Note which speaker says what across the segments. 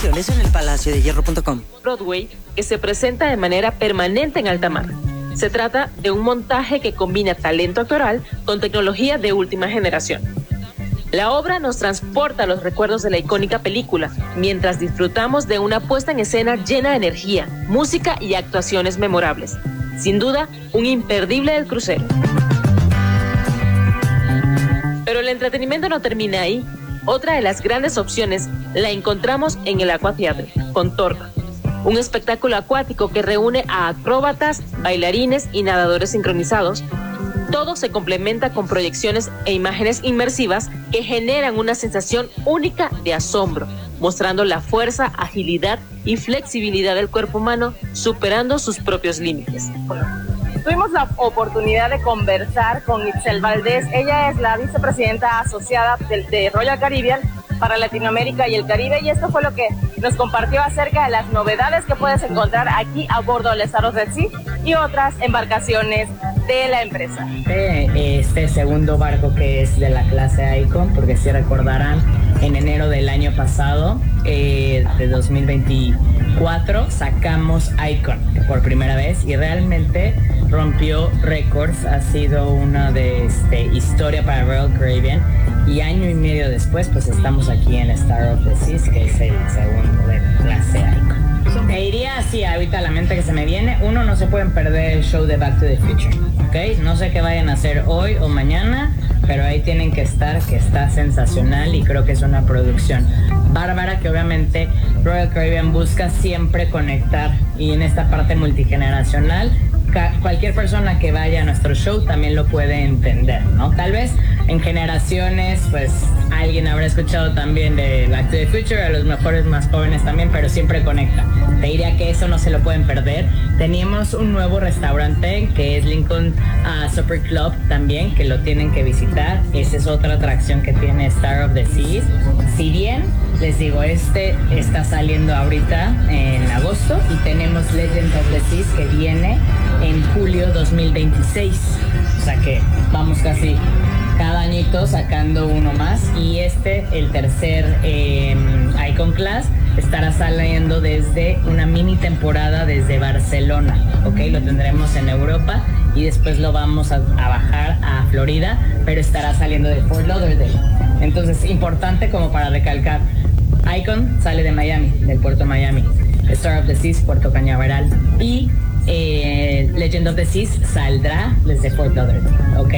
Speaker 1: En el Palacio de Hierro.com.
Speaker 2: Broadway, que se presenta de manera permanente en alta mar. Se trata de un montaje que combina talento actoral con tecnología de última generación. La obra nos transporta a los recuerdos de la icónica película, mientras disfrutamos de una puesta en escena llena de energía, música y actuaciones memorables. Sin duda, un imperdible del crucero. Pero el entretenimiento no termina ahí. Otra de las grandes opciones la encontramos en el Aqua Theatre, con Torca, un espectáculo acuático que reúne a acróbatas, bailarines y nadadores sincronizados. Todo se complementa con proyecciones e imágenes inmersivas que generan una sensación única de asombro, mostrando la fuerza, agilidad y flexibilidad del cuerpo humano, superando sus propios límites.
Speaker 3: Tuvimos la oportunidad de conversar con Itzel Valdés. Ella es la vicepresidenta asociada de Royal Caribbean para Latinoamérica y el Caribe, y esto fue lo que nos compartió acerca de las novedades que puedes encontrar aquí a bordo del Star of the Seas y otras embarcaciones de la empresa.
Speaker 4: Este segundo barco que es de la clase Icon, porque si recordarán, en enero del año pasado, de 2024, sacamos Icon por primera vez y realmente rompió récords. Ha sido una de historia para Royal Caribbean, y año y medio después pues estamos aquí en Star of the Seas, que es el segundo de clase Icon. Te diría así ahorita a la mente que se me viene: uno, no se pueden perder el show de Back to the Future, ¿ok? No sé qué vayan a hacer hoy o mañana, pero ahí tienen que estar, que está sensacional, y creo que es una producción bárbara que obviamente Royal Caribbean busca siempre conectar, y en esta parte multigeneracional cualquier persona que vaya a nuestro show también lo puede entender, ¿no? Tal vez en generaciones, pues alguien habrá escuchado también de Back to the Future, a los mejores más jóvenes también, pero siempre conecta. Te diría que eso no se lo pueden perder. Teníamos un nuevo restaurante que es Lincoln Super Club también, que lo tienen que visitar. Esa es otra atracción que tiene Star of the Seas. Si bien, les digo, está saliendo ahorita en agosto, y tenemos Legend of the Seas que viene en julio 2026. O sea que vamos casi cada añito sacando uno más, y el tercer Icon Class estará saliendo desde una mini temporada desde Barcelona, ¿ok? Lo tendremos en Europa y después lo vamos a bajar a Florida, pero estará saliendo de Fort Lauderdale. Entonces, importante como para recalcar, Icon sale de Miami, del puerto Miami, Star of the Seas, Puerto Cañaveral, y Legend of the Seas saldrá desde Fort Lauderdale, ¿ok?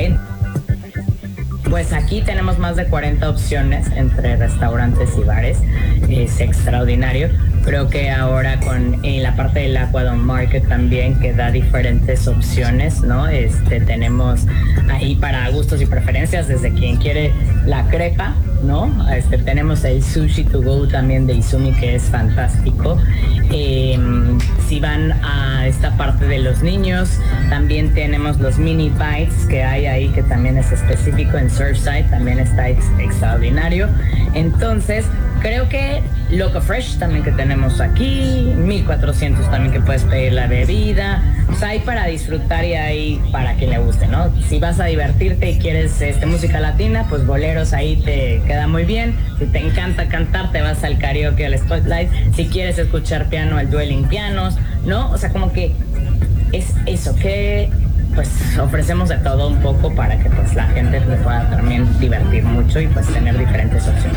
Speaker 4: Pues aquí tenemos más de 40 opciones entre restaurantes y bares. Es extraordinario. Creo que ahora con la parte del Aquadome Market también, que da diferentes opciones, ¿no? Tenemos ahí para gustos y preferencias, desde quien quiere la crepa, ¿no? Tenemos el sushi to go también de Izumi, que es fantástico. Si van a esta parte de los niños, también tenemos los mini bites que hay ahí, que también es específico en Surfside, también está extraordinario. Entonces, creo que Loco Fresh también que tenemos aquí, 1400 también que puedes pedir la bebida. O sea, hay para disfrutar y hay para quien le guste, ¿no? Si vas a divertirte y quieres música latina, pues boleros ahí te queda muy bien. Si te encanta cantar, te vas al karaoke, al Spotlight. Si quieres escuchar piano, el Dueling Pianos, ¿no? O sea, como que es eso, que pues ofrecemos de todo un poco para que pues la gente se pueda también divertir mucho y pues tener diferentes opciones.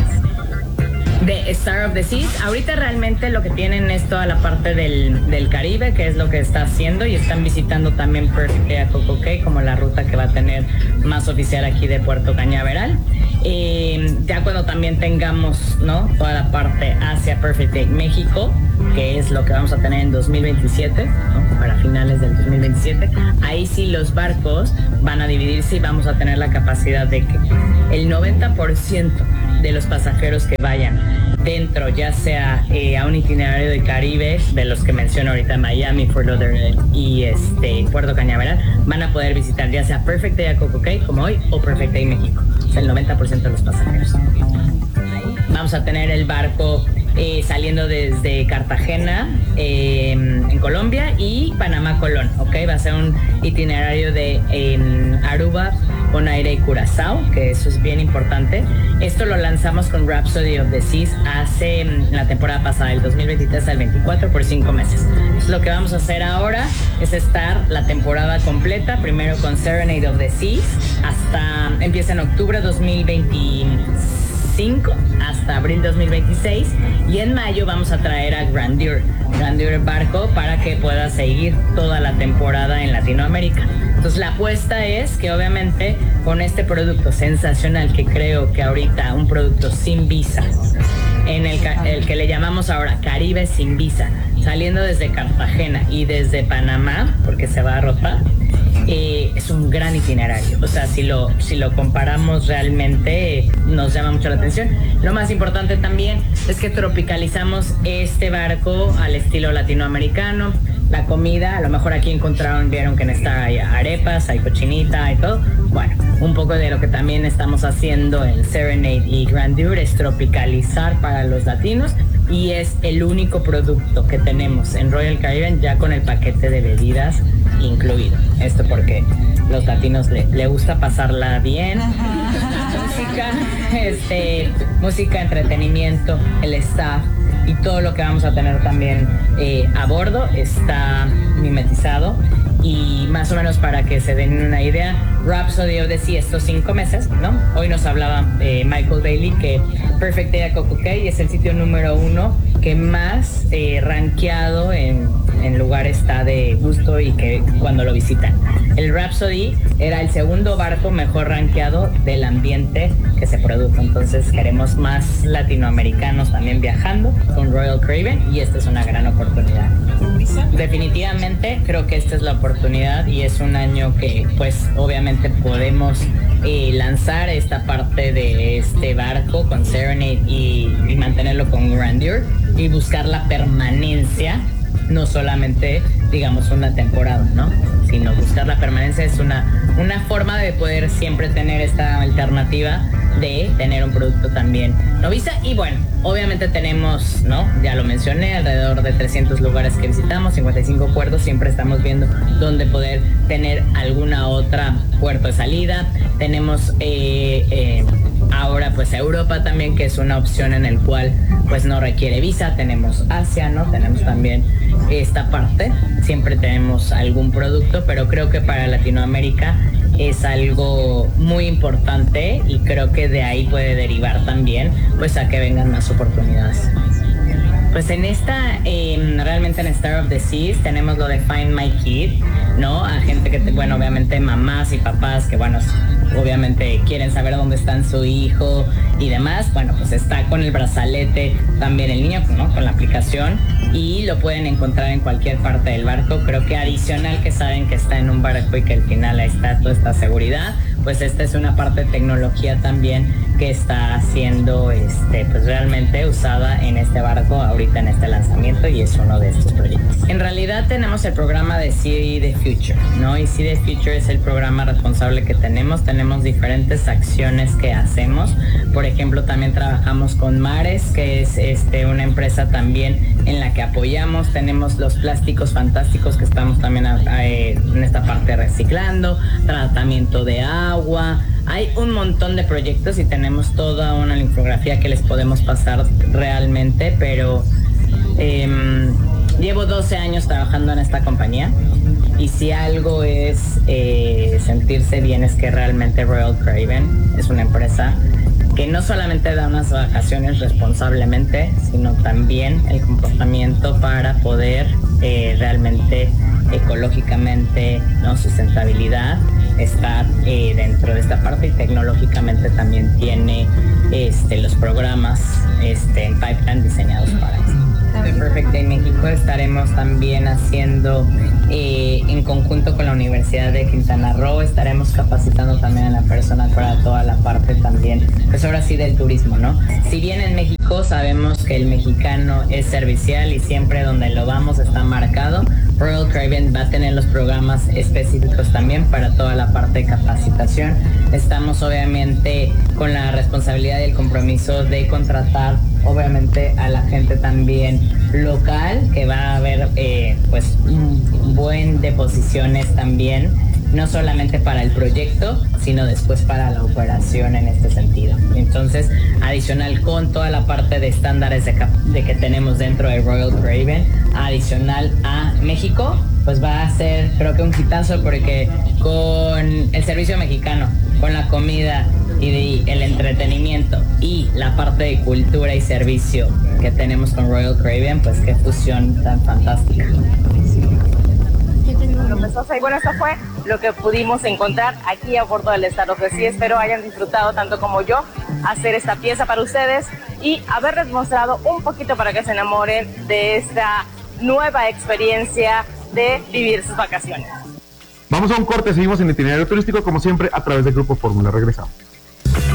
Speaker 4: De Star of the Seas, ahorita realmente lo que tienen es toda la parte del Caribe, que es lo que está haciendo, y están visitando también Perfect Day a Coco Cay como la ruta que va a tener más oficial aquí de Puerto Cañaveral. Ya cuando también tengamos, ¿no?, toda la parte hacia Perfect Day México, que es lo que vamos a tener en 2027, ¿no?, para finales del 2027, ahí sí los barcos van a dividirse y vamos a tener la capacidad de que el 90% de los pasajeros que vayan dentro, ya sea a un itinerario de Caribe, de los que menciono ahorita, Miami, Fort Lauderdale y Puerto Cañaveral, van a poder visitar ya sea Perfect Day a Coco Cay como hoy, o Perfect Day México. O sea, el 90% de los pasajeros. Vamos a tener el barco saliendo desde Cartagena en Colombia y Panamá Colón, ¿ok? Va a ser un itinerario de Aruba, Bonaire y Curazao, que eso es bien importante. Esto lo lanzamos con Rhapsody of the Seas hace la temporada pasada, del 2023 al 24, por 5 meses. Entonces, lo que vamos a hacer ahora es estar la temporada completa, primero con Serenade of the Seas, empieza en octubre 2025 hasta abril 2026, y en mayo vamos a traer a Grandeur barco para que pueda seguir toda la temporada en Latinoamérica. Entonces la apuesta es que obviamente con este producto sensacional, que creo que ahorita un producto sin visa, en el que le llamamos ahora Caribe sin visa, saliendo desde Cartagena y desde Panamá, porque se va a rotar, es un gran itinerario. O sea, si lo comparamos, realmente nos llama mucho la atención. Lo más importante también es que tropicalizamos este barco al estilo latinoamericano. La comida, a lo mejor aquí vieron que en esta hay arepas, hay cochinita y todo. Bueno, un poco de lo que también estamos haciendo en Serenade y Grandeur es tropicalizar para los latinos, y es el único producto que tenemos en Royal Caribbean ya con el paquete de bebidas incluido. Esto porque los latinos le gusta pasarla bien. Música, entretenimiento, el staff y todo lo que vamos a tener también a bordo está mimetizado. Y más o menos para que se den una idea, Rhapsody of the Sea estos 5 meses, ¿no? Hoy nos hablaba Michael Bailey que Perfect Day a Coco Cay es el sitio número 1 que más rankeado en lugar está de gusto y que cuando lo visitan. El Rhapsody era el segundo barco mejor rankeado del ambiente que se produjo. Entonces queremos más latinoamericanos también viajando con Royal Caribbean, y esta es una gran oportunidad. Definitivamente creo que esta es la oportunidad, y es un año que pues obviamente podemos lanzar esta parte de este barco con Serenade y mantenerlo con Grandeur y buscar la permanencia, no solamente digamos una temporada, ¿no? Sino buscar la permanencia. Es una forma de poder siempre tener esta alternativa de tener un producto también no visa. Y bueno, obviamente tenemos, ¿no? Ya lo mencioné, alrededor de 300 lugares que visitamos, 55 puertos. Siempre estamos viendo dónde poder tener alguna otra puerto de salida. Tenemos ahora pues Europa también, que es una opción en el cual pues no requiere visa. Tenemos Asia, ¿no? Tenemos también esta parte. Siempre tenemos algún producto, pero creo que para Latinoamérica es algo muy importante, y creo que de ahí puede derivar también pues a que vengan más oportunidades. Pues en esta, realmente en Star of the Seas tenemos lo de Find My Kid, ¿no? A gente que, bueno, obviamente mamás y papás que, bueno, obviamente quieren saber dónde está su hijo y demás. Bueno, pues está con el brazalete también el niño, ¿no? Con la aplicación, y lo pueden encontrar en cualquier parte del barco. Creo que adicional que saben que está en un barco y que al final ahí está toda esta seguridad, pues esta es una parte de tecnología también que está siendo pues realmente usada en este barco ahorita en este lanzamiento, y es uno de estos proyectos. En realidad tenemos el programa de See the Future, ¿no? Y See the Future es el programa responsable que tenemos diferentes acciones que hacemos. Por ejemplo, también trabajamos con Mares, que es una empresa también en la que apoyamos. Tenemos los plásticos fantásticos que estamos también en esta parte reciclando, tratamiento de agua. Hay un montón de proyectos y tenemos toda una infografía que les podemos pasar realmente, pero llevo 12 años trabajando en esta compañía, y si algo es sentirse bien es que realmente Royal Caribbean es una empresa que no solamente da unas vacaciones responsablemente, sino también el comportamiento para poder realmente ecológicamente, ¿no? Sustentabilidad, estar dentro de esta parte, y tecnológicamente también tiene los programas en pipeline diseñados para eso. En Perfect Day México estaremos también haciendo en conjunto con la Universidad de Quintana Roo, estaremos capacitando también a la persona para toda la parte también, pues ahora sí del turismo, ¿no? Si bien en México sabemos que el mexicano es servicial y siempre donde lo vamos está marcado, Royal Caribbean va a tener los programas específicos también para toda la parte de capacitación. Estamos obviamente con la responsabilidad y el compromiso de contratar obviamente a la gente también local, que va a haber pues un buen de posiciones también no solamente para el proyecto, sino después para la operación en este sentido. Entonces, adicional con toda la parte de estándares de que tenemos dentro de Royal Caribbean, adicional a México, pues va a ser, creo que un hitazo, porque con el servicio mexicano, con la comida y el entretenimiento y la parte de cultura y servicio que tenemos con Royal Caribbean, pues qué fusión tan fantástica.
Speaker 3: Bueno, esto fue lo que pudimos encontrar aquí a bordo del Star of the Sea. Espero hayan disfrutado tanto como yo hacer esta pieza para ustedes y haberles mostrado un poquito para que se enamoren de esta nueva experiencia de vivir sus vacaciones.
Speaker 5: Vamos a un corte, seguimos en Itinerario Turístico como siempre a través del Grupo Fórmula. Regresamos.